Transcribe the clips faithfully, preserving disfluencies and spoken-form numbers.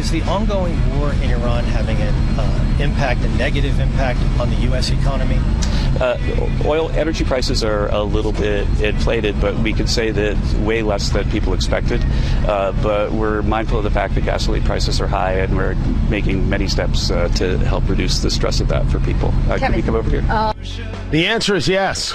is the ongoing war in Iran having an uh, impact, a negative impact on the U S economy? Uh, oil energy prices are a little bit inflated, but we can say that way less than people expected. Uh, but we're mindful of the fact that gasoline prices are high, and we're making many steps uh, to help reduce the stress of that for people. Uh, can we come over here? Uh- the answer is yes.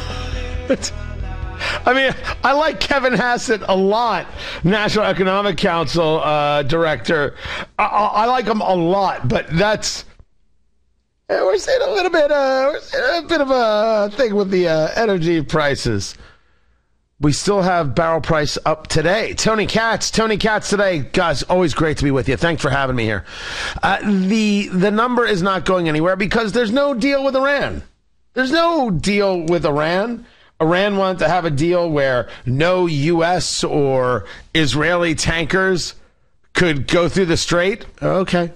I mean, I like Kevin Hassett a lot, National Economic Council uh, director. I, I like him a lot, but that's we're seeing a little bit, uh, we're seeing a bit of a thing with the uh, energy prices. We still have barrel price up today. Tony Katz, Tony Katz today, guys. Always great to be with you. Thanks for having me here. Uh, the the number is not going anywhere because there's no deal with Iran. There's no deal with Iran. Iran wanted to have a deal where no U S or Israeli tankers could go through the strait. Okay.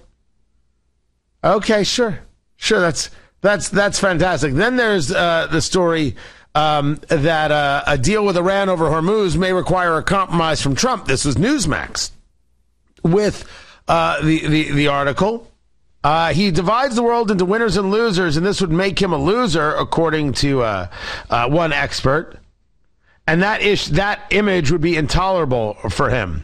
Okay, sure. Sure, that's that's that's fantastic. Then there's uh, the story um, that uh, a deal with Iran over Hormuz may require a compromise from Trump. This was Newsmax with uh, the, the, the article. Uh, he divides the world into winners and losers, and this would make him a loser, according to uh, uh, one expert. And that ish, that image would be intolerable for him.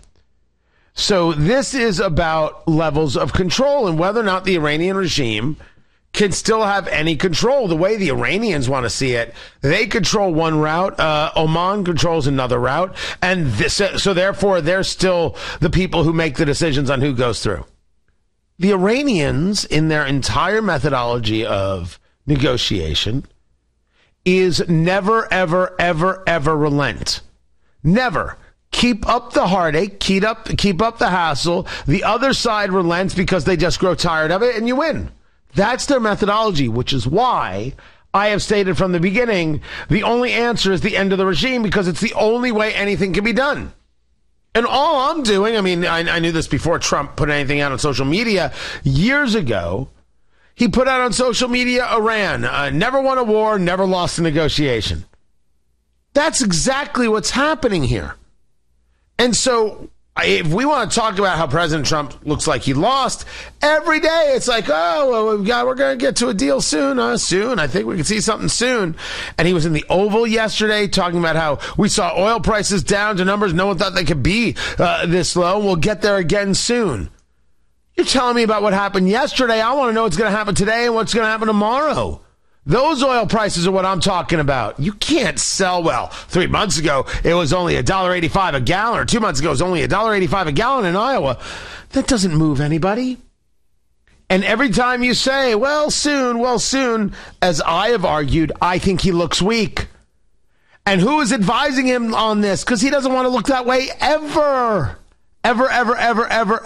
So this is about levels of control and whether or not the Iranian regime can still have any control. The way the Iranians want to see it, they control one route, uh, Oman controls another route, and this, so therefore they're still the people who make the decisions on who goes through. The Iranians, in their entire methodology of negotiation, is never, ever, ever, ever relent. Never. Keep up the heartache, keep up, keep up the hassle. The other side relents because they just grow tired of it, and you win. That's their methodology, which is why I have stated from the beginning, the only answer is the end of the regime, because it's the only way anything can be done. And all I'm doing, I mean, I, I knew this before Trump put anything out on social media years ago. He put out on social media, Iran, uh, never won a war, never lost a negotiation. That's exactly what's happening here. And so if we want to talk about how President Trump looks like he lost, every day it's like, oh, well, we've got, we're going to get to a deal soon, uh, soon. I think we can see something soon. And he was in the Oval yesterday talking about how we saw oil prices down to numbers no one thought they could be uh, this low. We'll get there again soon. You're telling me about what happened yesterday. I want to know what's going to happen today and what's going to happen tomorrow. Those oil prices are what I'm talking about. You can't sell, well, three months ago, it was only one dollar eighty-five a gallon, or two months ago, it was only one dollar eighty-five a gallon in Iowa. That doesn't move anybody. And every time you say, well, soon, well, soon, as I have argued, I think he looks weak. And who is advising him on this? Because he doesn't want to look that way ever. Ever, ever, ever, ever,